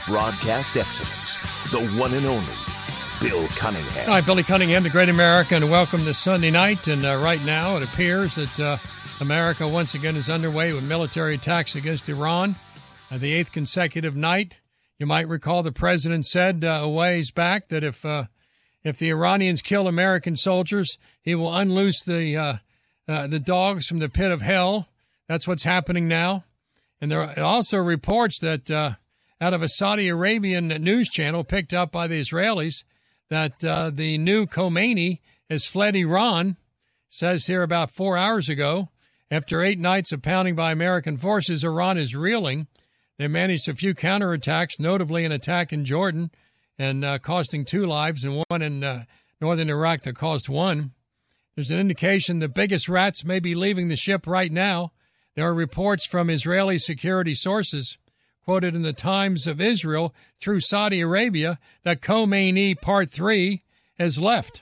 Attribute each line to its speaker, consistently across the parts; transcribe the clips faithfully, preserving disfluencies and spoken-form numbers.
Speaker 1: broadcast excellence, the one and only Bill Cunningham.
Speaker 2: Hi, Billy Cunningham, the Great America, and welcome this Sunday night. And uh, right now it appears that uh, America once again is underway with military attacks against Iran. Uh, the eighth consecutive night. You might recall the president said uh, a ways back that if uh, if the Iranians kill American soldiers, he will unloose the uh, uh, the dogs from the pit of hell. That's what's happening now. And there are also reports that uh, out of a Saudi Arabian news channel picked up by the Israelis that uh, the new Khomeini has fled Iran. Says here about four hours ago, after eight nights of pounding by American forces, Iran is reeling. They managed a few counterattacks, notably an attack in Jordan, and uh, costing two lives, and one in uh, northern Iraq that cost one. There's an indication the biggest rats may be leaving the ship right now. There are reports from Israeli security sources, quoted in the Times of Israel through Saudi Arabia, that Khomeini Part three has left.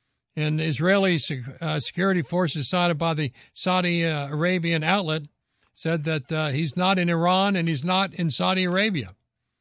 Speaker 2: And Israeli uh, security forces cited by the Saudi uh, Arabian outlet said that uh, he's not in Iran and he's not in Saudi Arabia.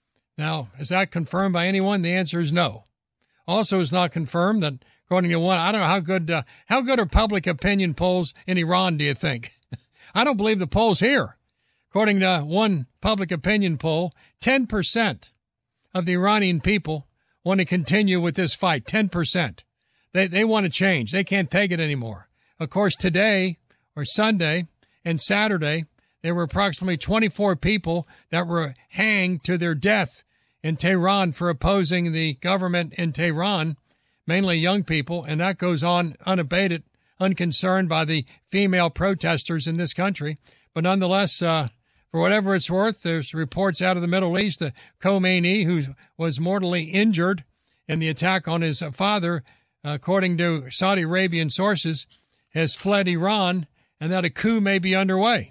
Speaker 2: Now, is that confirmed by anyone? The answer is no. Also, it's not confirmed that, according to one, I don't know how good uh, how good are public opinion polls in Iran, do you think? I don't believe the polls here. According to one public opinion poll, ten percent of the Iranian people want to continue with this fight, ten percent. They, they want to change. They can't take it anymore. Of course, today or Sunday and Saturday, there were approximately twenty-four people that were hanged to their death in Tehran for opposing the government in Tehran, mainly young people, and that goes on unabated, unconcerned by the female protesters in this country. But nonetheless, uh, for whatever it's worth, there's reports out of the Middle East that Khomeini, who was mortally injured in the attack on his father, according to Saudi Arabian sources, has fled Iran and that a coup may be underway.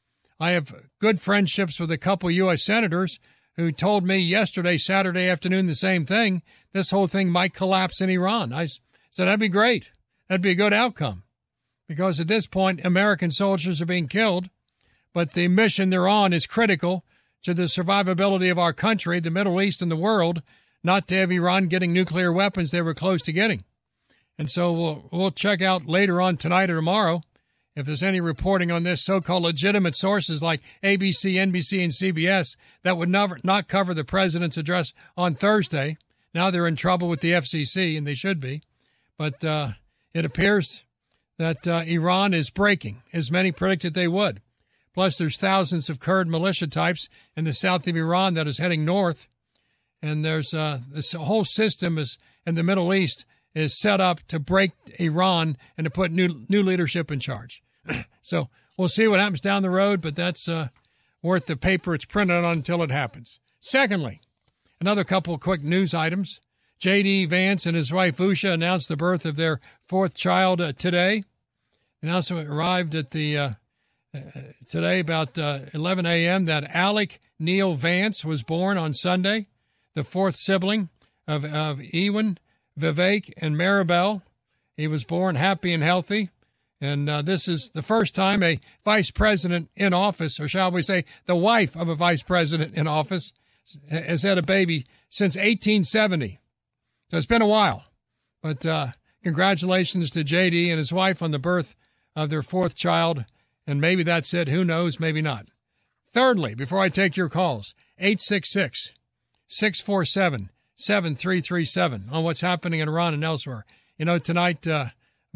Speaker 2: I have good friendships with a couple U S senators who told me yesterday, Saturday afternoon, the same thing. This whole thing might collapse in Iran. I said, that'd be great. That'd be a good outcome. Because at this point, American soldiers are being killed, but the mission they're on is critical to the survivability of our country, the Middle East, and the world, not to have Iran getting nuclear weapons they were close to getting. And so we'll, we'll check out later on tonight or tomorrow if there's any reporting on this, so-called legitimate sources like A B C, N B C, and C B S that would never, not cover the president's address on Thursday. Now they're in trouble with the F C C, and they should be. But uh, it appears that uh, Iran is breaking, as many predicted they would. Plus, there's thousands of Kurd militia types in the south of Iran that is heading north. And there's uh, this whole system is in the Middle East is set up to break Iran and to put new new leadership in charge. So we'll see what happens down the road, but that's uh, worth the paper it's printed on until it happens. Secondly, another couple of quick news items. J D. Vance and his wife Usha announced the birth of their fourth child uh, today. The announcement arrived at the uh, uh, today about uh, eleven a.m. that Alec Neil Vance was born on Sunday, the fourth sibling of, of Ewan, Vivek, and Maribel. He was born happy and healthy. And uh, this is the first time a vice president in office, or shall we say the wife of a vice president in office, has had a baby since eighteen seventy. So it's been a while. But uh, congratulations to J D and his wife on the birth of their fourth child. And maybe that's it. Who knows? Maybe not. Thirdly, before I take your calls, eight six six, six four seven, seven three three seven on what's happening in Iran and elsewhere. You know, tonight uh,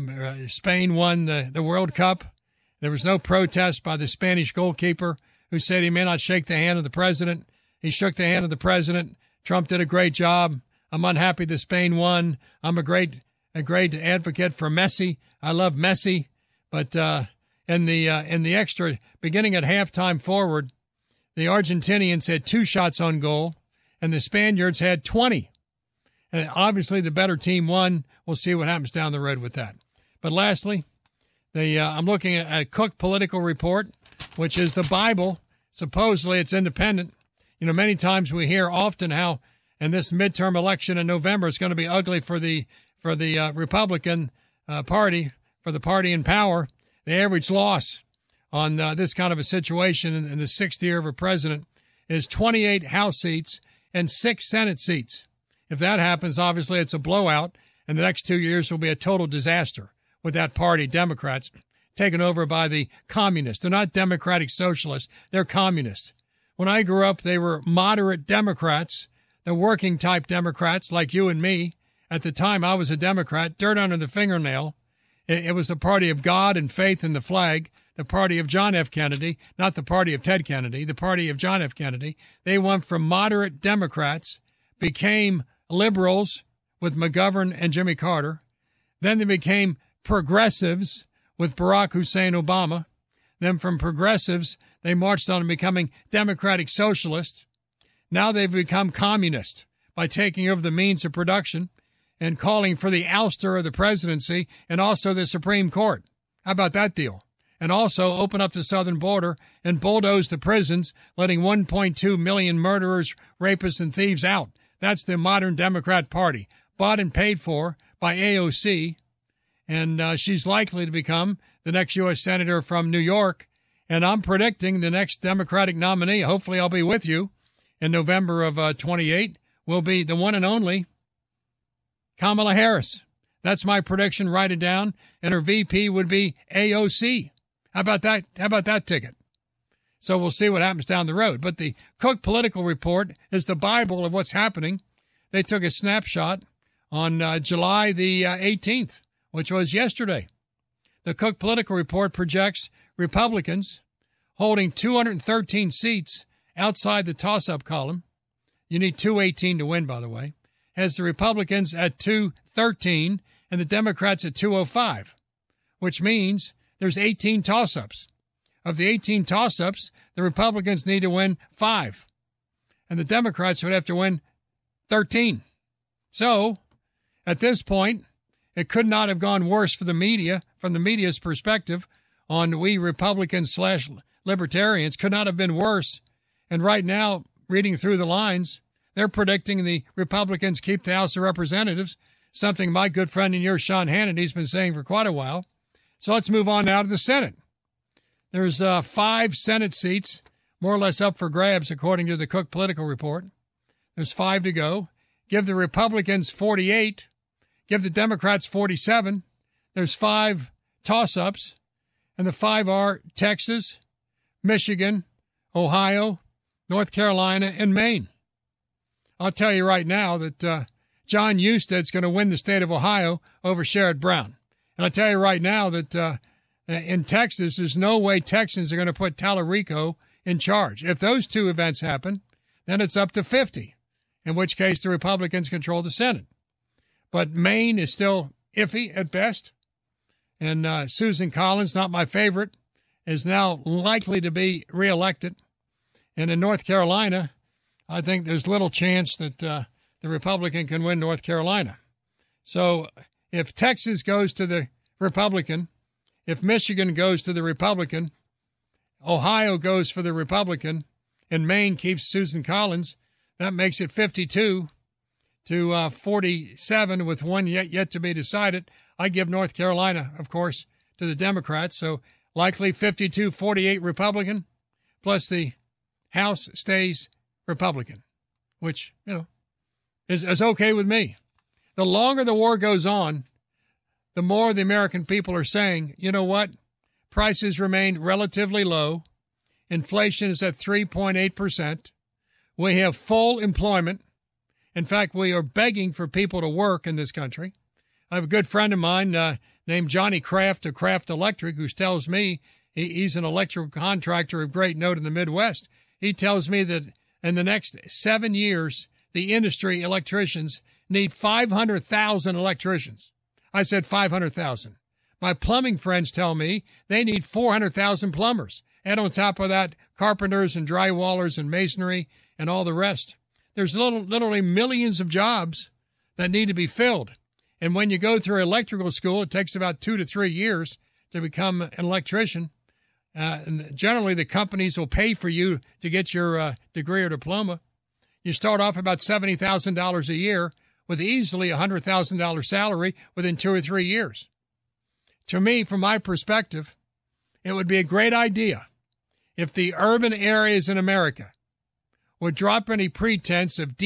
Speaker 2: Spain won the, the World Cup. There was no protest by the Spanish goalkeeper who said he may not shake the hand of the president. He shook the hand of the president. Trump did a great job. I'm unhappy that Spain won. I'm a great a great advocate for Messi. I love Messi. But uh, in the uh, in the extra, beginning at halftime forward, the Argentinians had two shots on goal, and the Spaniards had twenty. And obviously the better team won. We'll see what happens down the road with that. But lastly, the uh, I'm looking at a Cook Political Report, which is the Bible. Supposedly it's independent. You know, many times we hear often how in this midterm election in November it's going to be ugly for the for the uh, Republican uh, Party, for the party in power. The average loss on uh, this kind of a situation in, in the sixth year of a president is twenty-eight House seats and six Senate seats. If that happens, obviously it's a blowout, and the next two years will be a total disaster with that party, Democrats, taken over by the communists. They're not democratic socialists. They're communists. When I grew up, they were moderate Democrats, the working-type Democrats like you and me. At the time, I was a Democrat, dirt under the fingernail. It, it was the party of God and faith in the flag, the party of John F. Kennedy, not the party of Ted Kennedy, the party of John F. Kennedy. They went from moderate Democrats, became liberals with McGovern and Jimmy Carter. Then they became progressives with Barack Hussein Obama. Then from progressives, they marched on to becoming democratic socialists. Now they've become communist by taking over the means of production and calling for the ouster of the presidency and also the Supreme Court. How about that deal? And also open up the southern border and bulldoze the prisons, letting one point two million murderers, rapists, and thieves out. That's the modern Democrat Party, bought and paid for by A O C. And uh, she's likely to become the next U S Senator from New York. And I'm predicting the next Democratic nominee, hopefully I'll be with you in November of uh, twenty-eight, will be the one and only Kamala Harris. That's my prediction. Write it down. And her V P would be A O C. How about that? How about that ticket? So we'll see what happens down the road. But the Cook Political Report is the Bible of what's happening. They took a snapshot on uh, July the uh, eighteenth, which was yesterday. The Cook Political Report projects Republicans holding two hundred thirteen seats outside the toss-up column. You need two eighteen to win, by the way. Has the Republicans at two thirteen and the Democrats at two oh five, which means there's eighteen toss-ups. Of the eighteen toss-ups, the Republicans need to win five, and the Democrats would have to win thirteen. So, at this point, it could not have gone worse for the media, from the media's perspective, on we Republicans slash libertarians, could not have been worse. And right now, reading through the lines, they're predicting the Republicans keep the House of Representatives, something my good friend and yours, Sean Hannity's been saying for quite a while. So let's move on now to the Senate. There's uh, five Senate seats, more or less up for grabs, according to the Cook Political Report. There's five to go. Give the Republicans forty-eight. Give the Democrats forty-seven. There's five toss-ups, and the five are Texas, Michigan, Ohio, North Carolina, and Maine. I'll tell you right now that uh, John Husted's going to win the state of Ohio over Sherrod Brown. And I'll tell you right now that uh, in Texas, there's no way Texans are going to put Tallarico in charge. If those two events happen, then it's up to fifty, in which case the Republicans control the Senate. But Maine is still iffy at best. And uh, Susan Collins, not my favorite, is now likely to be reelected. And in North Carolina, I think there's little chance that uh, the Republican can win North Carolina. So if Texas goes to the Republican, if Michigan goes to the Republican, Ohio goes for the Republican, and Maine keeps Susan Collins, that makes it fifty-two to uh, forty-seven with one yet yet to be decided. I give North Carolina, of course, to the Democrats. So likely fifty-two forty-eight Republican, plus the House stays Republican, which, you know, is, is okay with me. The longer the war goes on, the more the American people are saying, you know what, prices remain relatively low. Inflation is at three point eight percent. We have full employment. In fact, we are begging for people to work in this country. I have a good friend of mine uh, named Johnny Kraft of Kraft Electric, who tells me he, he's an electrical contractor of great note in the Midwest. He tells me that in the next seven years, the industry electricians need five hundred thousand electricians. I said five hundred thousand. My plumbing friends tell me they need four hundred thousand plumbers. And on top of that, carpenters and drywallers and masonry and all the rest. There's little, literally millions of jobs that need to be filled. And when you go through electrical school, it takes about two to three years to become an electrician. Uh, and generally, the companies will pay for you to get your uh, degree or diploma. You start off about seventy thousand dollars a year with easily a one hundred thousand dollars salary within two or three years. To me, from my perspective, it would be a great idea if the urban areas in America would drop any pretense of